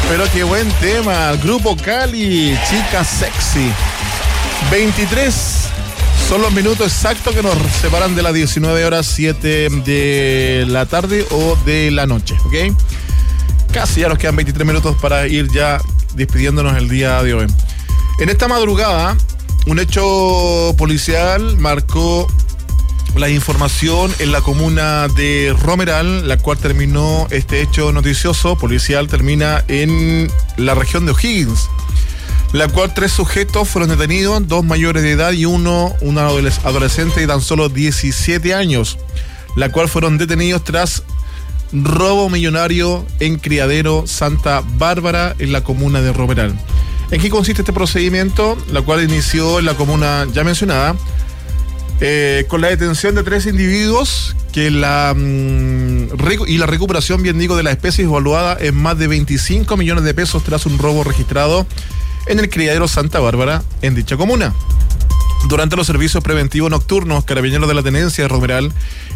Pero qué buen tema. Grupo Cali, Chica Sexy. 23 son los minutos exactos que nos separan de las 19:07 de la tarde o de la noche, ¿ok? Casi ya nos quedan 23 minutos para ir ya despidiéndonos el día de hoy. En esta madrugada, un hecho policial marcó la información en la comuna de Romeral, la cual terminó este hecho noticioso policial, termina en la región de O'Higgins, la cual 3 sujetos fueron detenidos, 2 mayores de edad y una adolescente de tan solo 17 años, la cual fueron detenidos tras robo millonario en Criadero Santa Bárbara en la comuna de Romeral. ¿En qué consiste este procedimiento? La cual inició en la comuna ya mencionada, con la detención de 3 individuos y la recuperación, bien digo, de la especie evaluada en más de 25 millones de pesos tras un robo registrado en el Criadero Santa Bárbara en dicha comuna. Durante los servicios preventivos nocturnos, Carabineros de la Tenencia de Romeral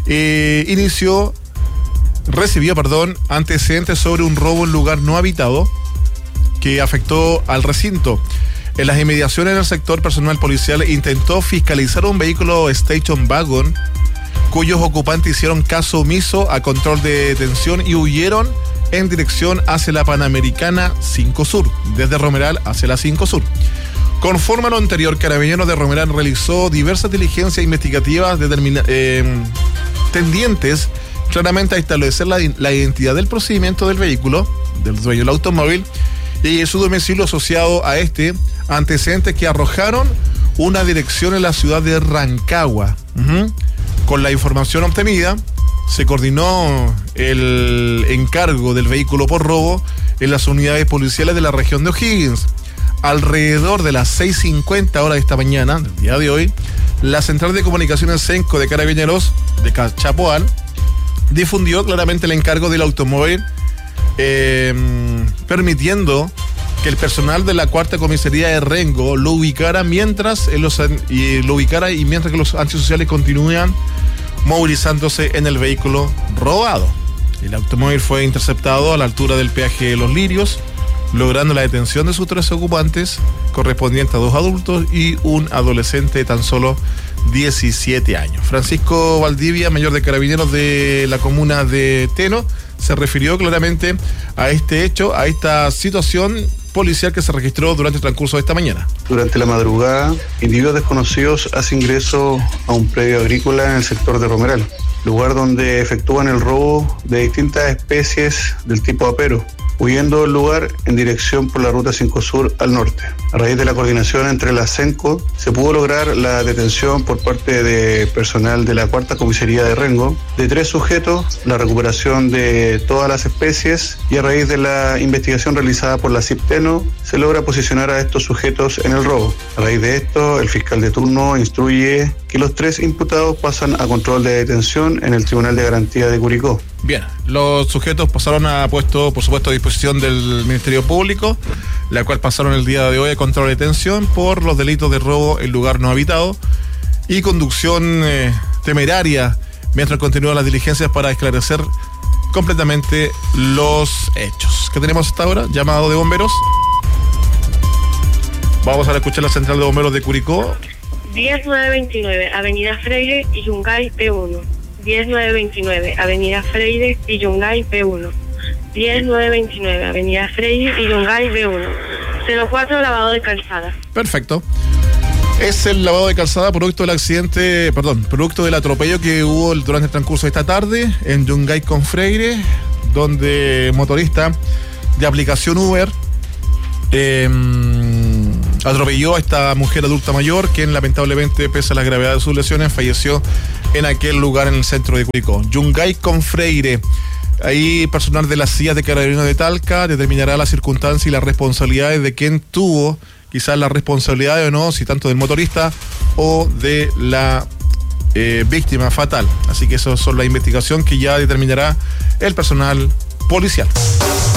recibió antecedentes sobre un robo en lugar no habitado que afectó al recinto. En las inmediaciones del sector, personal policial intentó fiscalizar un vehículo Station Wagon, cuyos ocupantes hicieron caso omiso a control de detención y huyeron en dirección hacia la Panamericana 5 Sur, desde Romeral hacia la 5 Sur. Conforme a lo anterior, Carabineros de Romeral realizó diversas diligencias investigativas tendientes claramente a establecer la identidad del procedimiento del vehículo, del dueño del automóvil, y su domicilio asociado a antecedentes que arrojaron una dirección en la ciudad de Rancagua. Con la información obtenida, se coordinó el encargo del vehículo por robo en las unidades policiales de la región de O'Higgins. Alrededor de las 6:50 horas de esta mañana, del día de hoy, la Central de Comunicaciones CENCO de Carabineros de Chapoal difundió claramente el encargo del automóvil, permitiendo que el personal de la cuarta comisaría de Rengo lo ubicara mientras que los antisociales continúan movilizándose en el vehículo robado. El automóvil fue interceptado a la altura del peaje de Los Lirios, logrando la detención de sus 3 ocupantes, correspondientes a 2 adultos y un adolescente de tan solo 17 años. Francisco Valdivia, mayor de Carabineros de la comuna de Teno, se refirió claramente a este hecho, a esta situación policial que se registró durante el transcurso de esta mañana. Durante la madrugada, individuos desconocidos hacen ingreso a un predio agrícola en el sector de Romeral, lugar donde efectúan el robo de distintas especies del tipo apero, huyendo del lugar en dirección por la ruta 5 Sur al norte. A raíz de la coordinación entre la CENCO, se pudo lograr la detención por parte de personal de la cuarta comisaría de Rengo de 3 sujetos, la recuperación de todas las especies, y a raíz de la investigación realizada por la CIPTENO, se logra posicionar a estos sujetos en el robo. A raíz de esto, el fiscal de turno instruye que los 3 imputados pasan a control de detención en el Tribunal de Garantía de Curicó. Bien, los sujetos pasaron a puesto, por supuesto, a disposición del Ministerio Público, la cual pasaron el día de hoy a control de detención por los delitos de robo en lugar no habitado y conducción temeraria, mientras continúan las diligencias para esclarecer completamente los hechos. ¿Qué tenemos hasta ahora? Llamado de bomberos. Vamos a escuchar la central de bomberos de Curicó. 10929, Avenida Freire y Yungay P1. 10929, Avenida Freire y Yungay P1. 10929, Avenida Freire y Yungay B1. 04, lavado de calzada. Perfecto. Es el lavado de calzada producto del atropello que hubo durante el transcurso de esta tarde en Yungay con Freire, donde motorista de aplicación Uber atropelló a esta mujer adulta mayor, quien lamentablemente, pese a la gravedad de sus lesiones, falleció en aquel lugar en el centro de Curicó. Yungay con Freire. Ahí personal de las sillas de Carabineros de Talca determinará las circunstancias y las responsabilidades de quien tuvo quizás la responsabilidad o no, si tanto del motorista o de la víctima fatal. Así que eso son la investigación que ya determinará el personal policial.